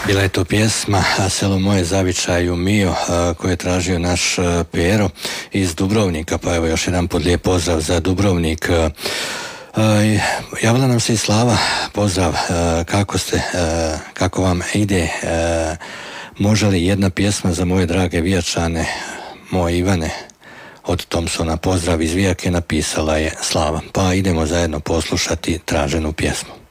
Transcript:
Bila je to pjesma Selo moje zavičaju mio koju je tražio naš Pero iz Dubrovnika, pa evo još jedan lijep pozdrav za Dubrovnik. Javila nam se i Slava, pozdrav, kako ste, kako vam ide, može li jedna pjesma za moje drage Vijačane, moje Ivane od Thompsona, pozdrav iz Vijake, napisala je Slava. Pa idemo zajedno poslušati traženu pjesmu.